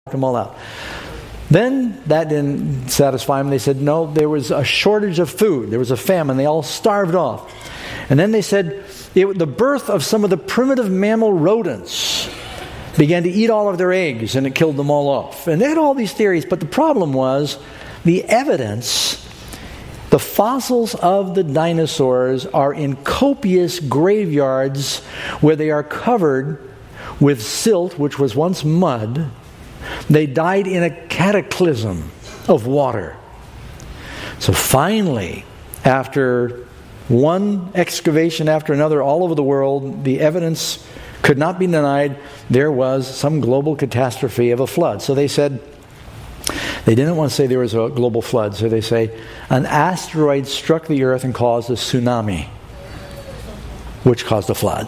them all out. Then that didn't satisfy them. They said, no, there was a shortage of food. There was a famine. They all starved off. And then they said the birth of some of the primitive mammal rodents began to eat all of their eggs, and it killed them all off. And they had all these theories, but the problem was the evidence. The fossils of the dinosaurs are in copious graveyards where they are covered with silt, which was once mud. They died in a cataclysm of water. So finally, after one excavation after another all over the world, the evidence could not be denied. There was some global catastrophe of a flood. So they said, they didn't want to say there was a global flood, so they say, an asteroid struck the earth and caused a tsunami, which caused a flood.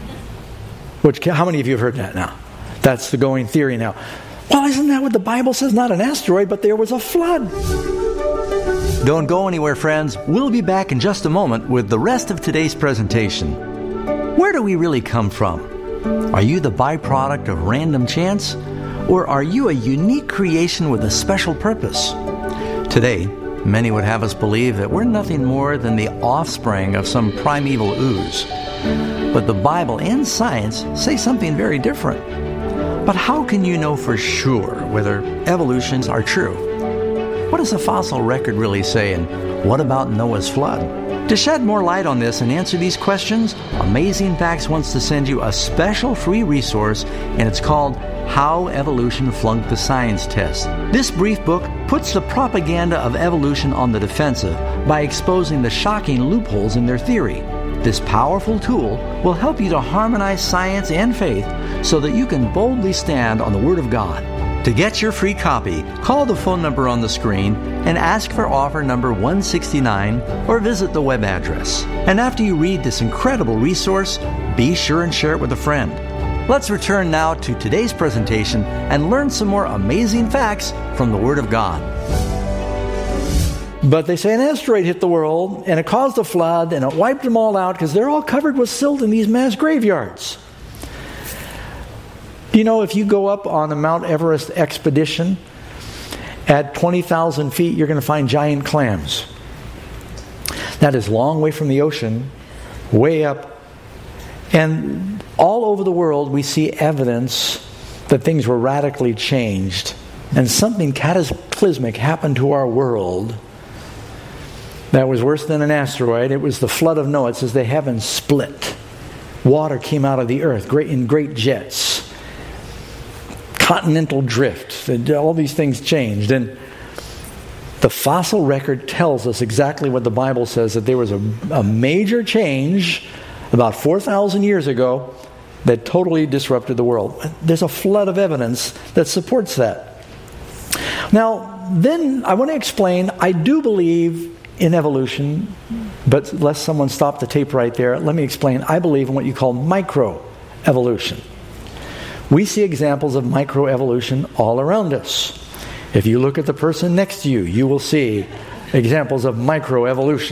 How many of you have heard that now? That's the going theory now. Well, isn't that what the Bible says? Not an asteroid, but there was a flood. Don't go anywhere, friends. We'll be back in just a moment with the rest of today's presentation. Where do we really come from? Are you the byproduct of random chance? Or are you a unique creation with a special purpose? Today, many would have us believe that we're nothing more than the offspring of some primeval ooze. But the Bible and science say something very different. But how can you know for sure whether evolutions are true? What does the fossil record really say, and what about Noah's flood? To shed more light on this and answer these questions, Amazing Facts wants to send you a special free resource, and it's called How Evolution Flunked the Science Test. This brief book puts the propaganda of evolution on the defensive by exposing the shocking loopholes in their theory. This powerful tool will help you to harmonize science and faith so that you can boldly stand on the Word of God. To get your free copy, call the phone number on the screen and ask for offer number 169 or visit the web address. And after you read this incredible resource, be sure and share it with a friend. Let's return now to today's presentation and learn some more amazing facts from the Word of God. But they say an asteroid hit the world, and it caused a flood, and it wiped them all out because they're all covered with silt in these mass graveyards. You know, if you go up on the Mount Everest expedition, at 20,000 feet, you're going to find giant clams. That is a long way from the ocean, way up. And all over the world, we see evidence that things were radically changed. And something cataclysmic happened to our world that was worse than an asteroid. It was the flood of Noah. It says the heavens split. Water came out of the earth in great jets. Continental drift. All these things changed. And the fossil record tells us exactly what the Bible says, that there was a major change about 4,000 years ago that totally disrupted the world. There's a flood of evidence that supports that. Now, then I want to explain, I do believe in evolution, but lest someone stop the tape right there, let me explain. I believe in what you call microevolution. We see examples of microevolution all around us. If you look at the person next to you, you will see examples of microevolution.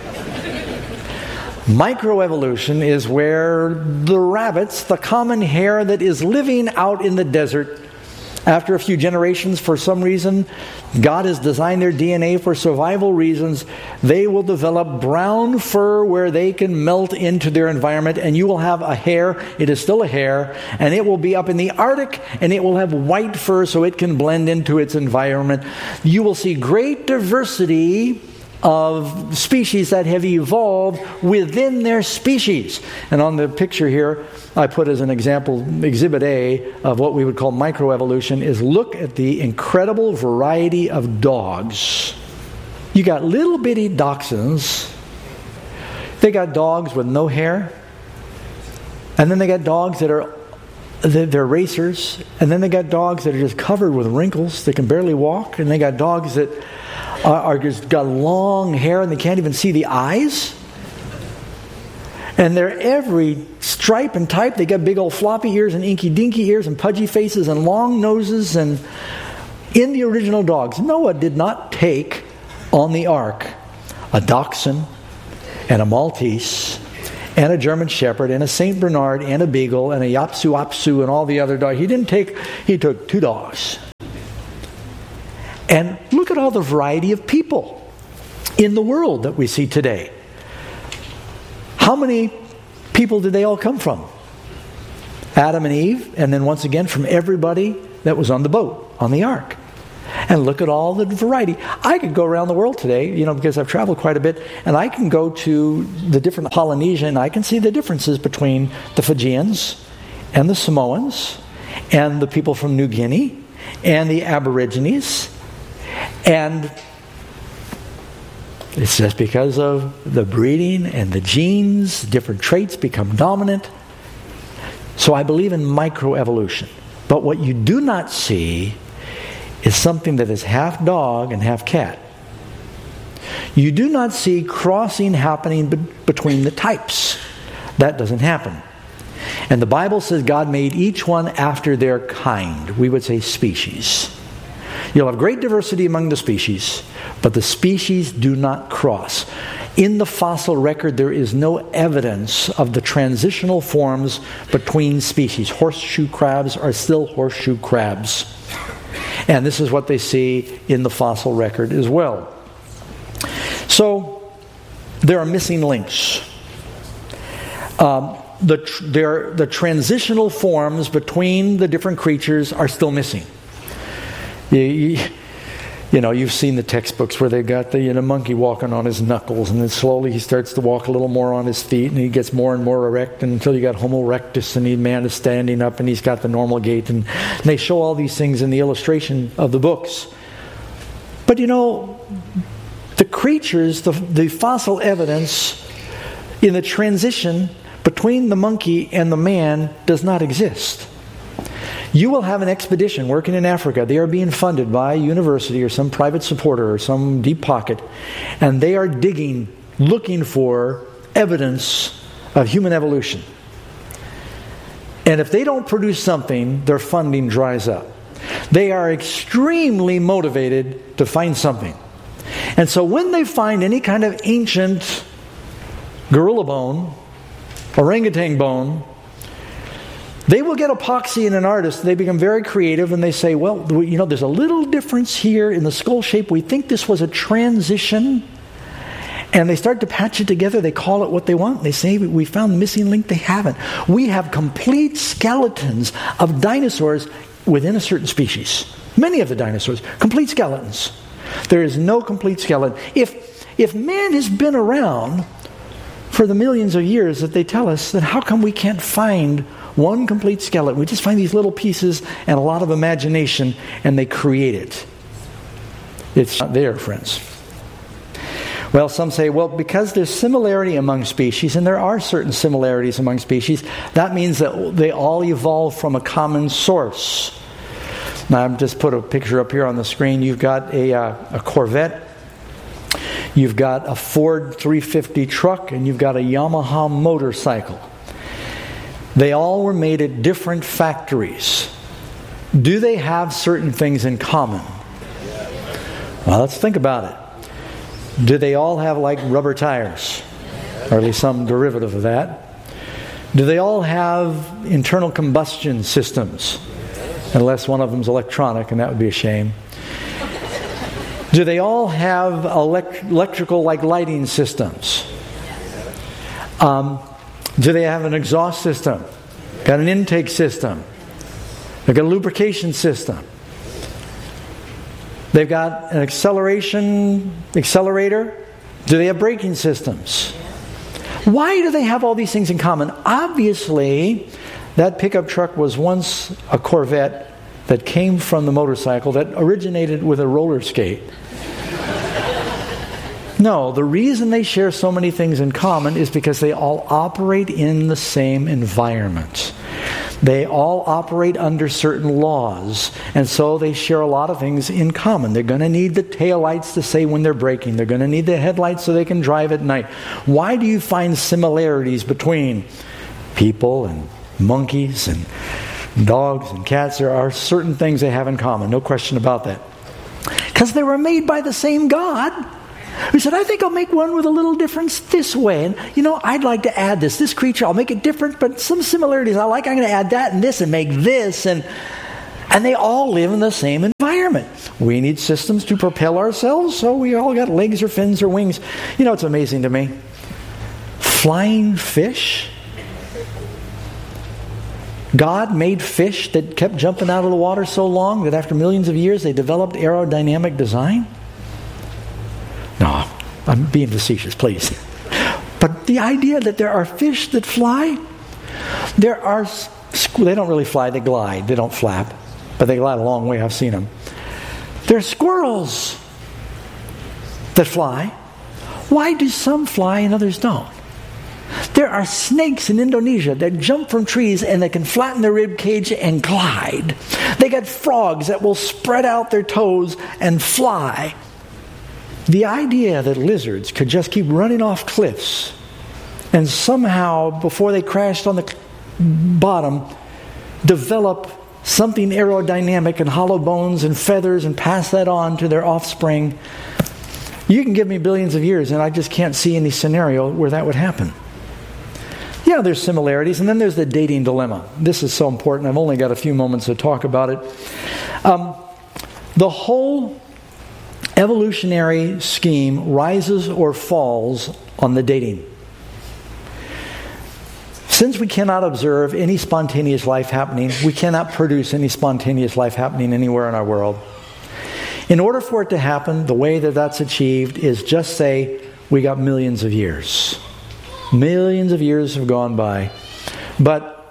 Microevolution is where the rabbits, the common hare that is living out in the desert, after a few generations, for some reason, God has designed their DNA for survival reasons. They will develop brown fur where they can melt into their environment, and you will have a hare. It is still a hare, and it will be up in the Arctic, and it will have white fur so it can blend into its environment. You will see great diversity of species that have evolved within their species. And on the picture here, I put as an example, Exhibit A of what we would call microevolution, is look at the incredible variety of dogs. You got little bitty dachshunds. They got dogs with no hair. And then they got dogs that are they're racers. And then they got dogs that are just covered with wrinkles. They can barely walk. And they got dogs that are just got long hair and they can't even see the eyes. And they're every stripe and type. They got big old floppy ears and inky dinky ears and pudgy faces and long noses. And in the original dogs, Noah did not take on the ark a dachshund and a Maltese and a German Shepherd and a St. Bernard and a Beagle and a Yapsu Apsu and all the other dogs. He took 2 dogs. And look at all the variety of people in the world that we see today. How many people did they all come from? Adam and Eve, and then once again from everybody that was on the boat, on the ark. And look at all the variety. I could go around the world today, because I've traveled quite a bit, and I can go to the different Polynesia, and I can see the differences between the Fijians and the Samoans and the people from New Guinea and the Aborigines. And it's just because of the breeding and the genes, different traits become dominant. So I believe in microevolution. But what you do not see is something that is half dog and half cat. You do not see crossing happening between the types. That doesn't happen. And the Bible says God made each one after their kind. We would say species. You'll have great diversity among the species, but the species do not cross. In the fossil record, there is no evidence of the transitional forms between species. Horseshoe crabs are still horseshoe crabs. And this is what they see in the fossil record as well. So, there are missing links. The transitional forms between the different creatures are still missing. You've seen the textbooks where they've got the monkey walking on his knuckles, and then slowly he starts to walk a little more on his feet, and he gets more and more erect until you got Homo erectus, and the man is standing up, and he's got the normal gait. And they show all these things in the illustration of the books. But the creatures, the fossil evidence in the transition between the monkey and the man does not exist. You will have an expedition working in Africa. They are being funded by a university or some private supporter or some deep pocket, and they are digging, looking for evidence of human evolution. And if they don't produce something, their funding dries up. They are extremely motivated to find something. And so when they find any kind of ancient gorilla bone, orangutan bone, they will get epoxy in an artist. They become very creative, and they say, well, there's a little difference here in the skull shape. We think this was a transition. And they start to patch it together. They call it what they want. They say, we found the missing link. They haven't. We have complete skeletons of dinosaurs within a certain species. Many of the dinosaurs, complete skeletons. There is no complete skeleton. If man has been around for the millions of years that they tell us, then how come we can't find one complete skeleton? We just find these little pieces and a lot of imagination, and they create it. It's not there, friends. Well, some say, because there's similarity among species, and there are certain similarities among species, that means that they all evolved from a common source. Now, I've just put a picture up here on the screen. You've got a Corvette, you've got a Ford 350 truck, and you've got a Yamaha motorcycle. They all were made at different factories. Do they have certain things in common? Well, let's think about it. Do they all have rubber tires? Or at least some derivative of that? Do they all have internal combustion systems? Unless one of them is electronic, and that would be a shame. Do they all have electrical lighting systems? Do they have an exhaust system? Got an intake system? They've got a lubrication system. They've got an accelerator. Do they have braking systems? Why do they have all these things in common? Obviously, that pickup truck was once a Corvette that came from the motorcycle that originated with a roller skate. No, the reason they share so many things in common is because they all operate in the same environment. They all operate under certain laws, and so they share a lot of things in common. They're going to need the taillights to say when they're braking. They're going to need the headlights so they can drive at night. Why do you find similarities between people and monkeys and dogs and cats? There are certain things they have in common, no question about that. Because they were made by the same God. who said, I think I'll make one with a little difference this way. And, I'd like to add this. This creature, I'll make it different, but some similarities I like. I'm going to add that and this and make this. And they all live in the same environment. We need systems to propel ourselves, so we all got legs or fins or wings. It's amazing to me. Flying fish. God made fish that kept jumping out of the water so long that after millions of years they developed aerodynamic design. No, I'm being facetious, please. But the idea that there are fish that fly, they don't really fly, they glide. They don't flap, but they glide a long way. I've seen them. There are squirrels that fly. Why do some fly and others don't? There are snakes in Indonesia that jump from trees and they can flatten their rib cage and glide. They got frogs that will spread out their toes and fly. The idea that lizards could just keep running off cliffs and somehow, before they crashed on the bottom, develop something aerodynamic and hollow bones and feathers and pass that on to their offspring. You can give me billions of years and I just can't see any scenario where that would happen. Yeah, there's similarities, and then there's the dating dilemma. This is so important. I've only got a few moments to talk about it. The whole evolutionary scheme rises or falls on the dating. Since we cannot observe any spontaneous life happening, we cannot produce any spontaneous life happening anywhere in our world. In order for it to happen, the way that that's achieved is just say we got millions of years. Millions of years have gone by. But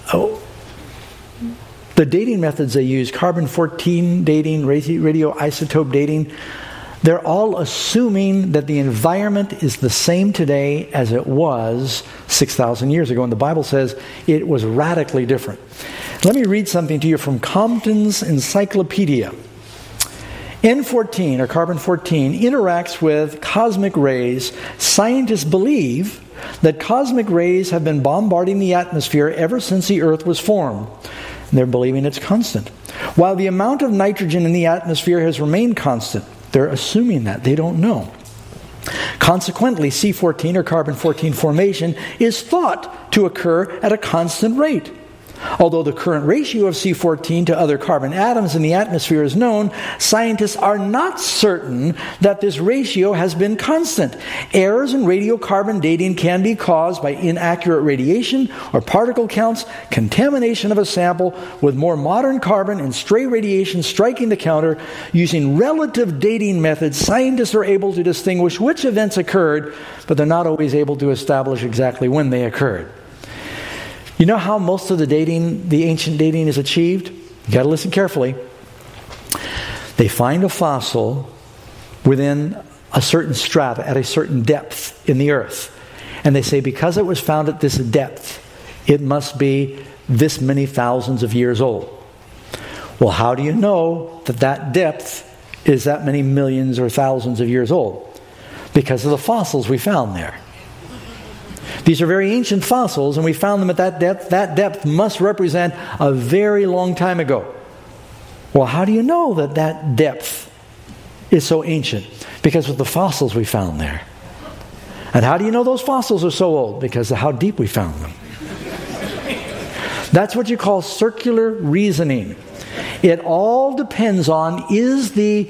the dating methods they use, carbon-14 dating, radioisotope dating, they're all assuming that the environment is the same today as it was 6,000 years ago. And the Bible says it was radically different. Let me read something to you from Compton's Encyclopedia. N14, or carbon-14, interacts with cosmic rays. Scientists believe that cosmic rays have been bombarding the atmosphere ever since the Earth was formed. And they're believing it's constant. While the amount of nitrogen in the atmosphere has remained constant, they're assuming that. They don't know. Consequently, C14, or carbon-14 formation, is thought to occur at a constant rate. Although the current ratio of C14 to other carbon atoms in the atmosphere is known, scientists are not certain that this ratio has been constant. Errors in radiocarbon dating can be caused by inaccurate radiation or particle counts, contamination of a sample with more modern carbon, and stray radiation striking the counter. Using relative dating methods, scientists are able to distinguish which events occurred, but they're not always able to establish exactly when they occurred. You know how most of the ancient dating is achieved? You got to listen carefully. They find a fossil within a certain strata at a certain depth in the earth. And they say because it was found at this depth, it must be this many thousands of years old. Well, how do you know that that depth is that many millions or thousands of years old? Because of the fossils we found there. These are very ancient fossils, and we found them at that depth. That depth must represent a very long time ago. Well, how do you know that that depth is so ancient? Because of the fossils we found there. And how do you know those fossils are so old? Because of how deep we found them. That's what you call circular reasoning. It all depends on, is the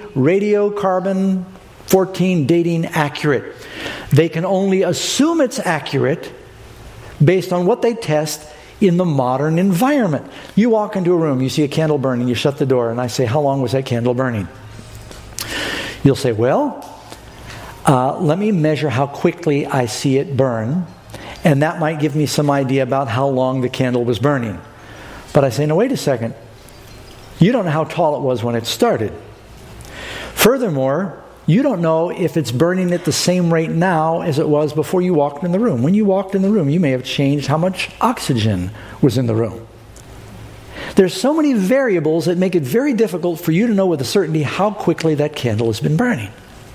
radiocarbon-14 dating accurate? They can only assume it's accurate based on what they test in the modern environment. You walk into a room, you see a candle burning, you shut the door, and I say, how long was that candle burning? You'll say, well, let me measure how quickly I see it burn, and that might give me some idea about how long the candle was burning. But I say, no, wait a second. You don't know how tall it was when it started. Furthermore, you don't know if it's burning at the same rate now as it was before you walked in the room. When you walked in the room, you may have changed how much oxygen was in the room. There's so many variables that make it very difficult for you to know with a certainty how quickly that candle has been burning.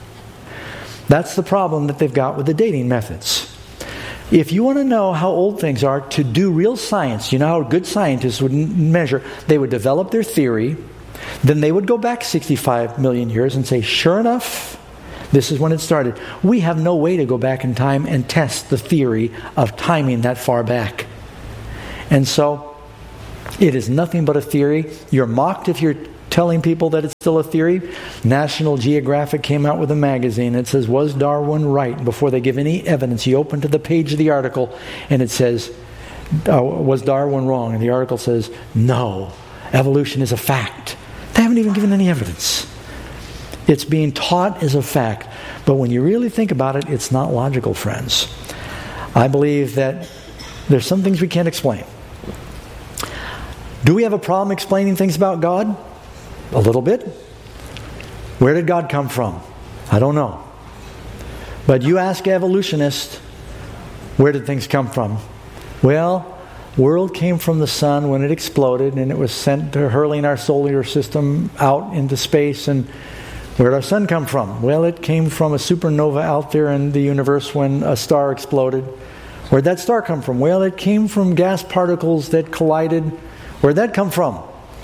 That's the problem that they've got with the dating methods. If you want to know how old things are, to do real science, you know how good scientists would measure, they would develop their theory. Then they would go back 65 million years and say, sure enough, This is when it started. We have no way to go back in time and test the theory of timing that far back. And so, it is nothing but a theory. You're mocked if you're telling people that it's still a theory. National Geographic came out with a magazine. It says, was Darwin right? Before they give any evidence, you open to the page of the article and it says, was Darwin wrong? And the article says, no, evolution is a fact. They haven't even given any evidence. It's being taught as a fact. But when you really think about it, it's not logical, friends. I believe that there's some things we can't explain. Do we have a problem explaining things about God? A little bit. Where did God come from? I don't know. But you ask evolutionists, where did things come from? Well, world came from the sun when it exploded and it was sent to hurling our solar system out into space. And where did our sun come from? Well, it came from a supernova out there in the universe when a star exploded. Where did that star come from? Well, it came from gas particles that collided. Where did that come from?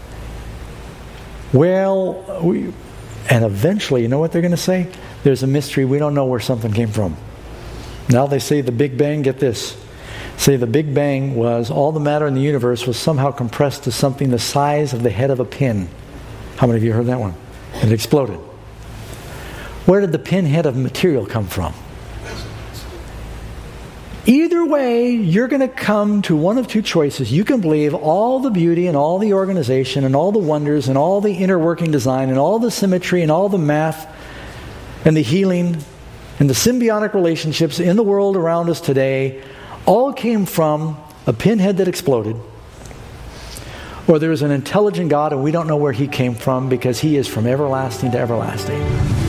Well, and eventually, you know what they're going to say? There's a mystery. We don't know where something came from. Now they say the Big Bang, get this. Say the Big Bang was all the matter in the universe was somehow compressed to something the size of the head of a pin. How many of you heard that one? And it exploded. Where did the pinhead of material come from? Either way, you're going to come to one of two choices. You can believe all the beauty and all the organization and all the wonders and all the inner working design and all the symmetry and all the math and the healing and the symbiotic relationships in the world around us today all came from a pinhead that exploded. Or there is an intelligent God and we don't know where He came from because He is from everlasting to everlasting.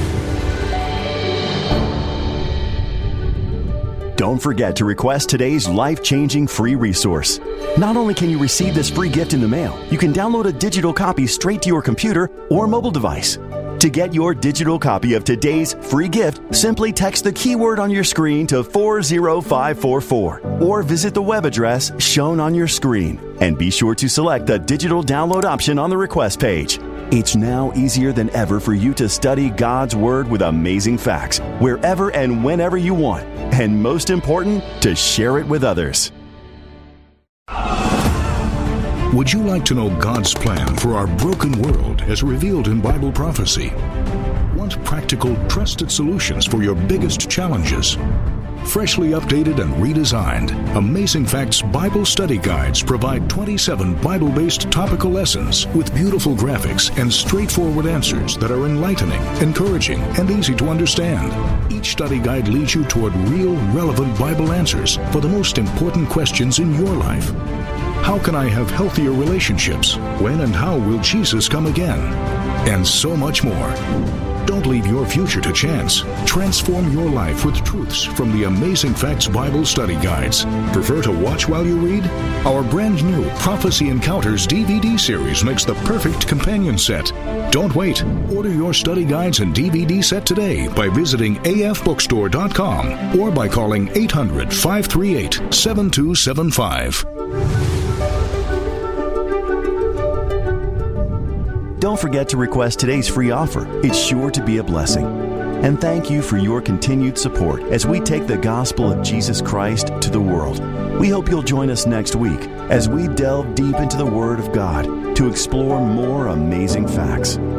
Don't forget to request today's life-changing free resource. Not only can you receive this free gift in the mail, you can download a digital copy straight to your computer or mobile device. To get your digital copy of today's free gift, simply text the keyword on your screen to 40544 or visit the web address shown on your screen. And be sure to select the digital download option on the request page. It's now easier than ever for you to study God's Word with amazing facts wherever and whenever you want. And most important, to share it with others. Would you like to know God's plan for our broken world as revealed in Bible prophecy? Want practical, trusted solutions for your biggest challenges? Freshly updated and redesigned, Amazing Facts Bible Study Guides provide 27 Bible-based topical lessons with beautiful graphics and straightforward answers that are enlightening, encouraging, and easy to understand. Each study guide leads you toward real, relevant Bible answers for the most important questions in your life. How can I have healthier relationships? When and how will Jesus come again? And so much more. Don't leave your future to chance. Transform your life with truths from the Amazing Facts Bible Study Guides. Prefer to watch while you read? Our brand new Prophecy Encounters DVD series makes the perfect companion set. Don't wait. Order your study guides and DVD set today by visiting afbookstore.com or by calling 800-538-7275. Don't forget to request today's free offer. It's sure to be a blessing. And thank you for your continued support as we take the gospel of Jesus Christ to the world. We hope you'll join us next week as we delve deep into the Word of God to explore more amazing facts.